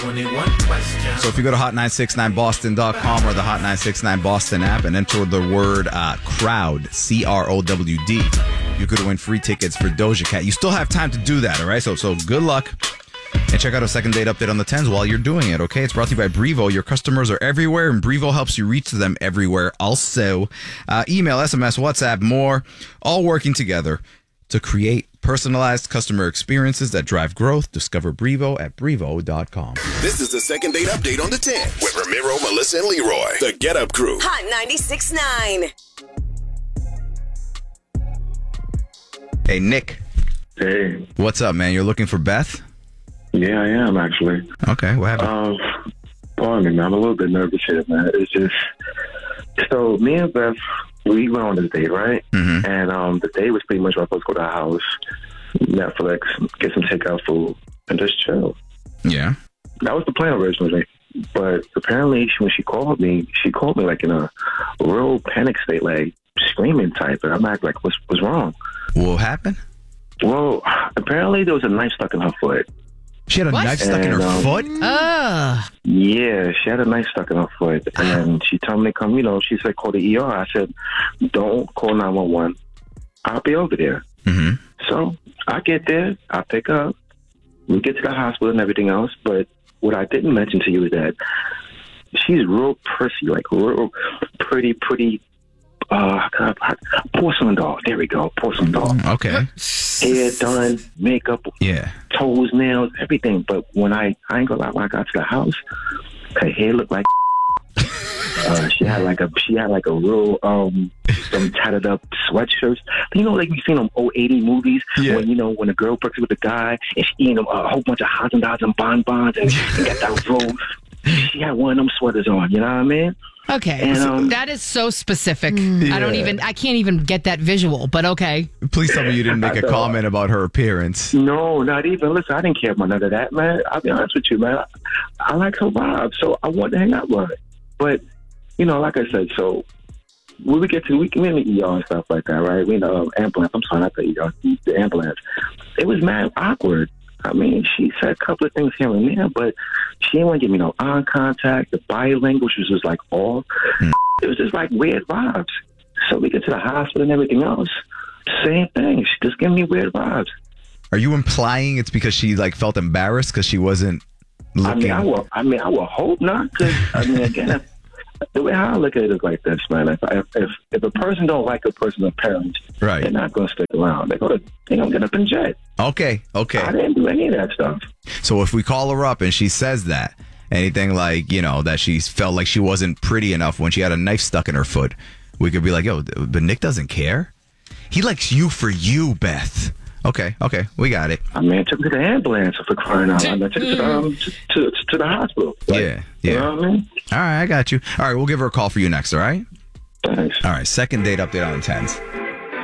21 questions. So if you go to hot969boston.com or the Hot 969 Boston app and enter the word crowd, CROWD, you could win free tickets for Doja Cat. You still have time to do that, all right? So good luck. And check out our second date update on the 10s while you're doing it, okay? It's brought to you by Brevo. Your customers are everywhere, and Brevo helps you reach them everywhere. Also, email, SMS, WhatsApp, more, all working together to create personalized customer experiences that drive growth. Discover Brevo at Brevo.com. This is the second date update on the 10 with Ramiro, Melissa, and Leroy. The Get Up Crew. Hot 96.9. Hey, Nick. Hey. What's up, man? You're looking for Beth? Yeah, I am, actually. Okay, what happened? Pardon me, man. I'm a little bit nervous here, man. It's just... So, me and Beth, we went on this date, right? Mm-hmm. And the date was pretty much we're supposed to go to our house, Netflix, get some takeout food, and just chill. Yeah. That was the plan originally. But apparently, when she called me like in a real panic state, like screaming type. And I'm like, what's wrong? What happened? Well, apparently there was a knife stuck in her foot. She had a knife stuck in her foot? Yeah, she had a knife stuck in her foot. And she told me to come, she said, call the ER. I said, don't call 911. I'll be over there. Mm-hmm. So I get there. I pick up. We get to the hospital and everything else. But what I didn't mention to you is that she's real prissy, like real pretty, porcelain doll. There we go, porcelain doll. Okay. Hair done, makeup, toes, nails, everything. But when I ain't gonna lie, when I got to the house, her hair looked like she had like a real some tatted up sweatshirts. Like you've seen them old 80 movies when a girl breaks up with a guy and she eating a whole bunch of Haagen-Dazs and bonbons and got that roll. She had one of them sweaters on, you know what I mean? Okay, and, that is so specific. I can't even get that visual, but okay. Please tell me you didn't make a comment about her appearance. No, not even. Listen, I didn't care about none of that, man. I'll be honest with you, man. I like her vibe, so I wanted to hang out with her. But, like I said, so when we get to, we can in the ER and stuff like that, right? We know ambulance. I'm sorry, not the ER, the ambulance. It was mad awkward. I mean, she said a couple of things here and there, but she didn't want to give me no eye contact. The body language was just like all. It was just like weird vibes. So we get to the hospital and everything else. Same thing. She just giving me weird vibes. Are you implying it's because she felt embarrassed because she wasn't looking? I would hope not. Because again, the way I look at it is like this, man. If a person don't like a person's appearance, right, they're not going to stick around. They're gonna get up and jet. Okay. I didn't do any of that stuff. So if we call her up and she says that, anything like, that she felt like she wasn't pretty enough when she had a knife stuck in her foot, we could be like, yo, but Nick doesn't care. He likes you for you, Beth. Okay, we got it. I took her to the ambulance for crying out loud. I took her to the hospital. Yeah. You know what I mean? All right, I got you. All right, we'll give her a call for you next, all right? Thanks. All right, second date update on the 10s.